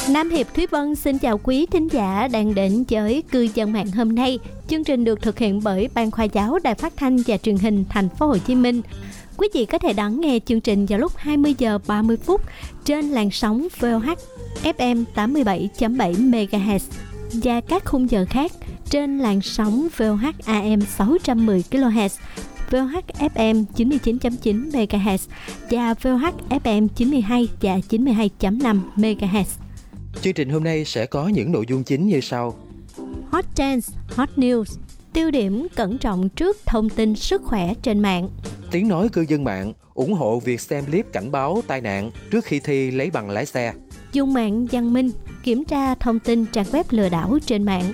Nam Hiệp Thúy Vân xin chào quý thính giả đang đến với Cư dân mạng hôm nay. Chương trình được thực hiện bởi Ban Khoa giáo Đài Phát thanh và Truyền hình Thành phố Hồ Chí Minh. Quý vị có thể đón nghe chương trình vào lúc 20 giờ 30 phút trên làn sóng VOH FM 87.7 MHz và các khung giờ khác trên làn sóng VOH AM 610 kHz, VOH FM 99.9 MHz và VOH FM 92 và 92.5 MHz. Chương trình hôm nay sẽ có những nội dung chính như sau. Hot Trends, Hot News, tiêu điểm cẩn trọng trước thông tin sức khỏe trên mạng. Tiếng nói cư dân mạng ủng hộ việc xem clip cảnh báo tai nạn trước khi thi lấy bằng lái xe. Dùng mạng văn minh, kiểm tra thông tin trang web lừa đảo trên mạng.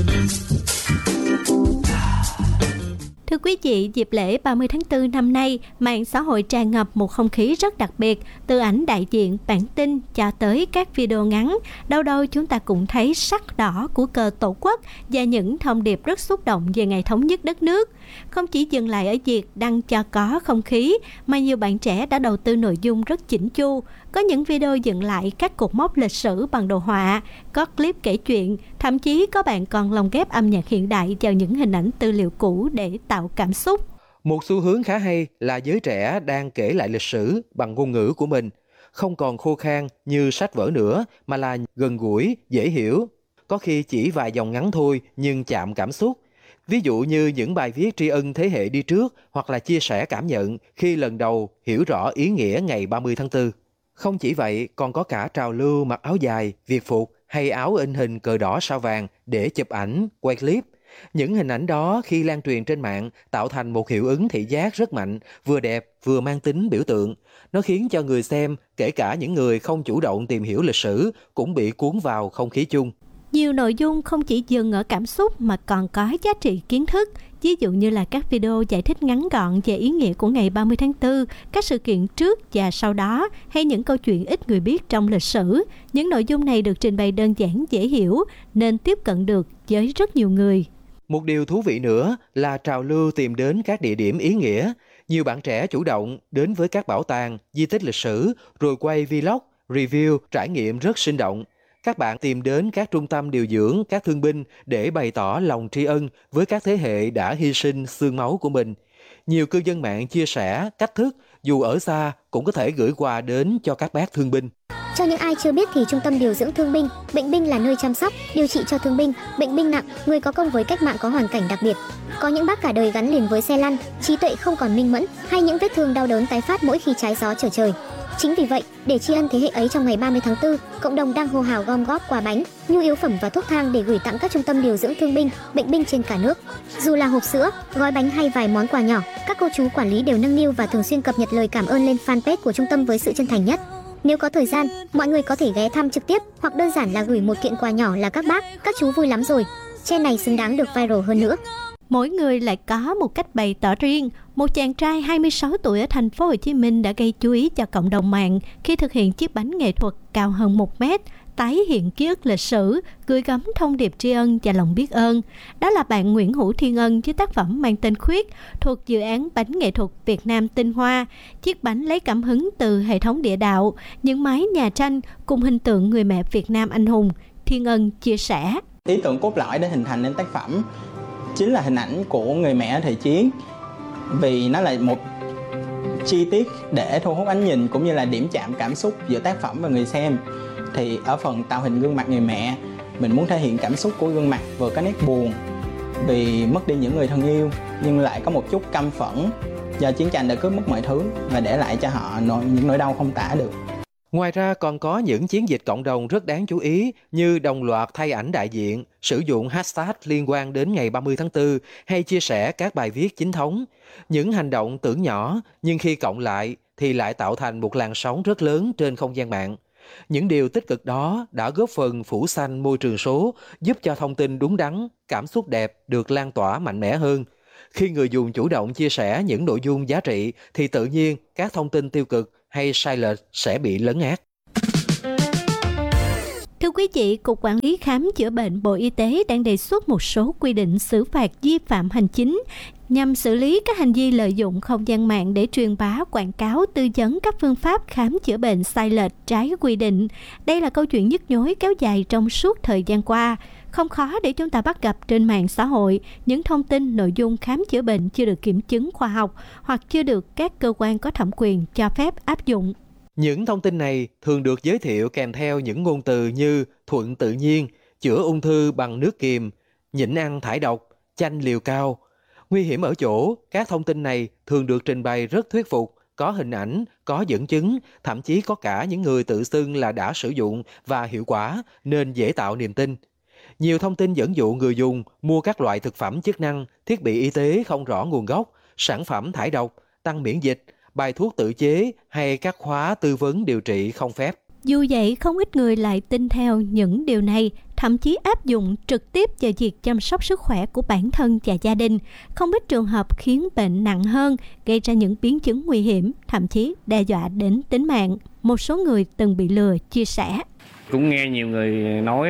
Thưa quý vị, dịp lễ 30 tháng 4 năm nay, mạng xã hội tràn ngập một không khí rất đặc biệt, từ ảnh đại diện, bản tin cho tới các video ngắn. Đâu đâu chúng ta cũng thấy sắc đỏ của cờ Tổ quốc và những thông điệp rất xúc động về ngày thống nhất đất nước. Không chỉ dừng lại ở việc đăng cho có không khí, mà nhiều bạn trẻ đã đầu tư nội dung rất chỉnh chu. Có những video dựng lại các cột mốc lịch sử bằng đồ họa, có clip kể chuyện, thậm chí có bạn còn lồng ghép âm nhạc hiện đại vào những hình ảnh tư liệu cũ để tạo cảm xúc. Một xu hướng khá hay là giới trẻ đang kể lại lịch sử bằng ngôn ngữ của mình, không còn khô khan như sách vở nữa mà là gần gũi, dễ hiểu. Có khi chỉ vài dòng ngắn thôi nhưng chạm cảm xúc. Ví dụ như những bài viết tri ân thế hệ đi trước hoặc là chia sẻ cảm nhận khi lần đầu hiểu rõ ý nghĩa ngày 30 tháng 4. Không chỉ vậy, còn có cả trào lưu mặc áo dài, việt phục hay áo in hình cờ đỏ sao vàng để chụp ảnh, quay clip. Những hình ảnh đó khi lan truyền trên mạng tạo thành một hiệu ứng thị giác rất mạnh, vừa đẹp vừa mang tính biểu tượng. Nó khiến cho người xem, kể cả những người không chủ động tìm hiểu lịch sử, cũng bị cuốn vào không khí chung. Nhiều nội dung không chỉ dừng ở cảm xúc mà còn có giá trị kiến thức. Ví dụ như là các video giải thích ngắn gọn về ý nghĩa của ngày 30 tháng 4, các sự kiện trước và sau đó, hay những câu chuyện ít người biết trong lịch sử. Những nội dung này được trình bày đơn giản dễ hiểu nên tiếp cận được với rất nhiều người. Một điều thú vị nữa là trào lưu tìm đến các địa điểm ý nghĩa. Nhiều bạn trẻ chủ động đến với các bảo tàng, di tích lịch sử, rồi quay vlog, review, trải nghiệm rất sinh động. Các bạn tìm đến các trung tâm điều dưỡng, các thương binh để bày tỏ lòng tri ân với các thế hệ đã hy sinh xương máu của mình. Nhiều cư dân mạng chia sẻ cách thức dù ở xa cũng có thể gửi quà đến cho các bác thương binh. Cho những ai chưa biết thì Trung tâm điều dưỡng thương binh, bệnh binh là nơi chăm sóc, điều trị cho thương binh, bệnh binh nặng, người có công với cách mạng có hoàn cảnh đặc biệt. Có những bác cả đời gắn liền với xe lăn, trí tuệ không còn minh mẫn, hay những vết thương đau đớn tái phát mỗi khi trái gió trở trời. Chính vì vậy, để tri ân thế hệ ấy trong ngày 30 tháng 4, cộng đồng đang hô hào gom góp quà bánh, nhu yếu phẩm và thuốc thang để gửi tặng các trung tâm điều dưỡng thương binh, bệnh binh trên cả nước. Dù là hộp sữa, gói bánh hay vài món quà nhỏ, các cô chú quản lý đều nâng niu và thường xuyên cập nhật lời cảm ơn lên fanpage của trung tâm với sự chân thành nhất. Nếu có thời gian, mọi người có thể ghé thăm trực tiếp hoặc đơn giản là gửi một kiện quà nhỏ là các bác, các chú vui lắm rồi. Trend này xứng đáng được viral hơn nữa. Mỗi người lại có một cách bày tỏ riêng. Một chàng trai 26 tuổi ở thành phố Hồ Chí Minh đã gây chú ý cho cộng đồng mạng khi thực hiện chiếc bánh nghệ thuật cao hơn 1 mét, tái hiện ký ức lịch sử, gửi gắm thông điệp tri ân và lòng biết ơn. Đó là bạn Nguyễn Hữu Thiên Ân với tác phẩm mang tên Khuyết thuộc dự án bánh nghệ thuật Việt Nam Tinh Hoa. Chiếc bánh lấy cảm hứng từ hệ thống địa đạo, những mái nhà tranh cùng hình tượng người mẹ Việt Nam anh hùng. Thiên Ân chia sẻ. Ý tưởng cốt lõi để hình thành nên tác phẩm chính là hình ảnh của người mẹ ở thời chiến, vì nó là một chi tiết để thu hút ánh nhìn cũng như là điểm chạm cảm xúc giữa tác phẩm và người xem. Thì ở phần tạo hình gương mặt người mẹ, mình muốn thể hiện cảm xúc của gương mặt vừa có nét buồn vì mất đi những người thân yêu, nhưng lại có một chút căm phẫn do chiến tranh đã cướp mất mọi thứ và để lại cho họ những nỗi đau không tả được. Ngoài ra còn có những chiến dịch cộng đồng rất đáng chú ý như đồng loạt thay ảnh đại diện, sử dụng hashtag liên quan đến ngày 30 tháng 4 hay chia sẻ các bài viết chính thống. Những hành động tưởng nhỏ nhưng khi cộng lại thì lại tạo thành một làn sóng rất lớn trên không gian mạng. Những điều tích cực đó đã góp phần phủ xanh môi trường số, giúp cho thông tin đúng đắn, cảm xúc đẹp được lan tỏa mạnh mẽ hơn. Khi người dùng chủ động chia sẻ những nội dung giá trị thì tự nhiên các thông tin tiêu cực hay sai lệch sẽ bị lấn át. Thưa quý vị, Cục Quản lý Khám chữa bệnh Bộ Y tế đang đề xuất một số quy định xử phạt vi phạm hành chính Nhằm xử lý các hành vi lợi dụng không gian mạng để truyền bá, quảng cáo, tư vấn các phương pháp khám chữa bệnh sai lệch, trái quy định. Đây là câu chuyện nhức nhối kéo dài trong suốt thời gian qua. Không khó để chúng ta bắt gặp trên mạng xã hội những thông tin nội dung khám chữa bệnh chưa được kiểm chứng khoa học hoặc chưa được các cơ quan có thẩm quyền cho phép áp dụng. Những thông tin này thường được giới thiệu kèm theo những ngôn từ như thuận tự nhiên, chữa ung thư bằng nước kiềm, nhịn ăn thải độc, chanh liều cao. Nguy hiểm ở chỗ, các thông tin này thường được trình bày rất thuyết phục, có hình ảnh, có dẫn chứng, thậm chí có cả những người tự xưng là đã sử dụng và hiệu quả nên dễ tạo niềm tin. Nhiều thông tin dẫn dụ người dùng mua các loại thực phẩm chức năng, thiết bị y tế không rõ nguồn gốc, sản phẩm thải độc, tăng miễn dịch, bài thuốc tự chế hay các khóa tư vấn điều trị không phép. Dù vậy, không ít người lại tin theo những điều này, thậm chí áp dụng trực tiếp vào việc chăm sóc sức khỏe của bản thân và gia đình. Không ít trường hợp khiến bệnh nặng hơn, gây ra những biến chứng nguy hiểm, thậm chí đe dọa đến tính mạng. Một số người từng bị lừa chia sẻ. Cũng nghe nhiều người nói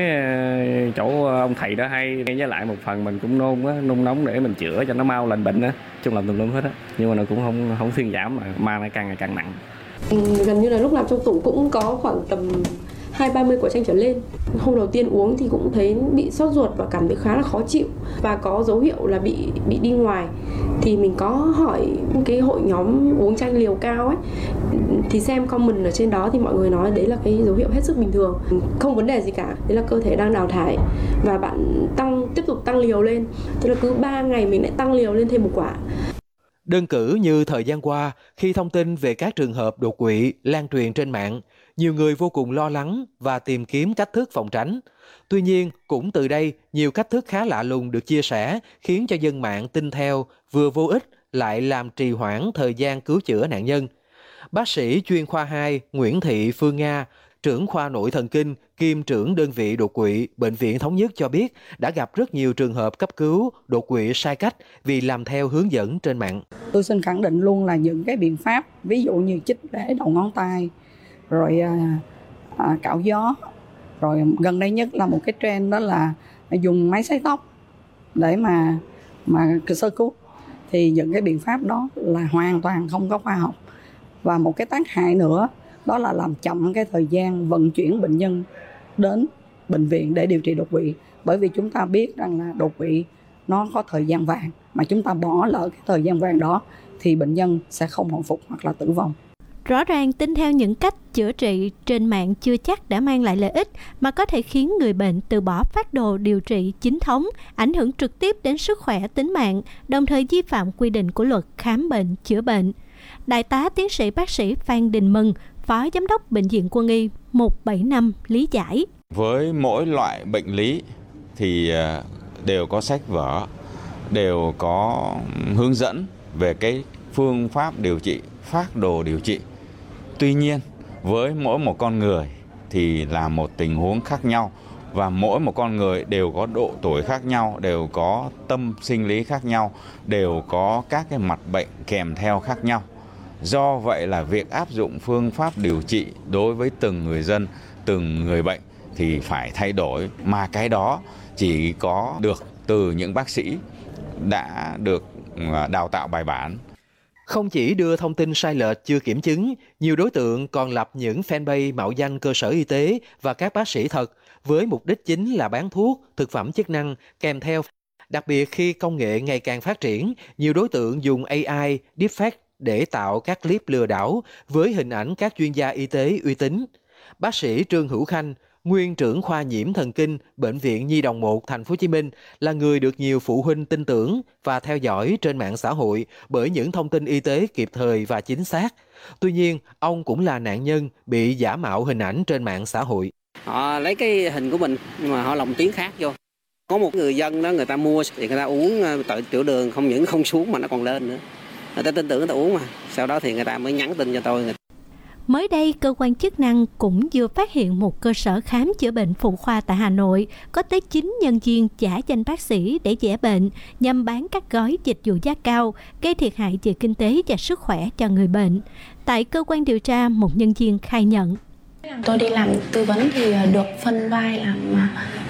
chỗ ông thầy đó hay, với lại một phần mình cũng nôn nóng để mình chữa cho nó mau lành bệnh á, chung là tùm lum hết á, nhưng mà nó cũng không thuyên giảm mà nó càng ngày càng nặng. Gần như là lúc nào trong tủ cũng có khoảng tầm 20-30 quả chanh trở lên. Hôm đầu tiên uống thì cũng thấy bị sốt ruột và cảm thấy khá là khó chịu và có dấu hiệu là bị đi ngoài. Thì mình có hỏi cái hội nhóm uống chanh liều cao ấy, thì xem comment ở trên đó thì mọi người nói đấy là cái dấu hiệu hết sức bình thường, không vấn đề gì cả, đấy là cơ thể đang đào thải và bạn tiếp tục tăng liều lên, tức là cứ 3 ngày mình lại tăng liều lên thêm một quả. Đơn cử như thời gian qua, khi thông tin về các trường hợp đột quỵ lan truyền trên mạng, nhiều người vô cùng lo lắng và tìm kiếm cách thức phòng tránh. Tuy nhiên, cũng từ đây, nhiều cách thức khá lạ lùng được chia sẻ, khiến cho dân mạng tin theo, vừa vô ích lại làm trì hoãn thời gian cứu chữa nạn nhân. Bác sĩ chuyên khoa 2 Nguyễn Thị Phương Nga, trưởng khoa nội thần kinh, kiêm trưởng đơn vị đột quỵ Bệnh viện Thống nhất cho biết đã gặp rất nhiều trường hợp cấp cứu đột quỵ sai cách vì làm theo hướng dẫn trên mạng. Tôi xin khẳng định luôn là những cái biện pháp, ví dụ như chích để đầu ngón tay, rồi cạo gió, rồi gần đây nhất là một cái trend đó là dùng máy sấy tóc để mà sơ cứu, thì những cái biện pháp đó là hoàn toàn không có khoa học. Và một cái tác hại nữa đó là làm chậm cái thời gian vận chuyển bệnh nhân đến bệnh viện để điều trị đột quỵ. Bởi vì chúng ta biết rằng là đột quỵ nó có thời gian vàng, mà chúng ta bỏ lỡ cái thời gian vàng đó thì bệnh nhân sẽ không hồi phục hoặc là tử vong. Rõ ràng tin theo những cách chữa trị trên mạng chưa chắc đã mang lại lợi ích, mà có thể khiến người bệnh từ bỏ phác đồ điều trị chính thống, ảnh hưởng trực tiếp đến sức khỏe tính mạng, đồng thời vi phạm quy định của luật khám bệnh chữa bệnh. Đại tá tiến sĩ bác sĩ Phan Đình Mừng, Phó Giám đốc Bệnh viện Quân y 175 lý giải. Với mỗi loại bệnh lý thì đều có sách vở, đều có hướng dẫn về cái phương pháp điều trị, phác đồ điều trị. Tuy nhiên, với mỗi một con người thì là một tình huống khác nhau, và mỗi một con người đều có độ tuổi khác nhau, đều có tâm sinh lý khác nhau, đều có các cái mặt bệnh kèm theo khác nhau. Do vậy là việc áp dụng phương pháp điều trị đối với từng người dân, từng người bệnh thì phải thay đổi, mà cái đó chỉ có được từ những bác sĩ đã được đào tạo bài bản. Không chỉ đưa thông tin sai lệch chưa kiểm chứng, nhiều đối tượng còn lập những fanpage mạo danh cơ sở y tế và các bác sĩ thật với mục đích chính là bán thuốc, thực phẩm chức năng kèm theo. Đặc biệt khi công nghệ ngày càng phát triển, nhiều đối tượng dùng AI, deepfake để tạo các clip lừa đảo với hình ảnh các chuyên gia y tế uy tín. Bác sĩ Trương Hữu Khanh, nguyên trưởng khoa nhiễm thần kinh Bệnh viện Nhi đồng 1 Thành phố Hồ Chí Minh là người được nhiều phụ huynh tin tưởng và theo dõi trên mạng xã hội bởi những thông tin y tế kịp thời và chính xác. Tuy nhiên, ông cũng là nạn nhân bị giả mạo hình ảnh trên mạng xã hội. Họ lấy cái hình của mình nhưng mà họ lồng tiếng khác vô. Có một người dân đó, người ta mua thì người ta uống tại tiểu đường không những không xuống mà nó còn lên nữa. Người ta tin tưởng người ta uống mà. Sau đó thì người ta mới nhắn tin cho tôi. Mới đây, cơ quan chức năng cũng vừa phát hiện một cơ sở khám chữa bệnh phụ khoa tại Hà Nội có tới 9 nhân viên giả danh bác sĩ để vẽ bệnh nhằm bán các gói dịch vụ giá cao, gây thiệt hại về kinh tế và sức khỏe cho người bệnh. Tại cơ quan điều tra, một nhân viên khai nhận. Tôi đi làm tư vấn thì được phân vai làm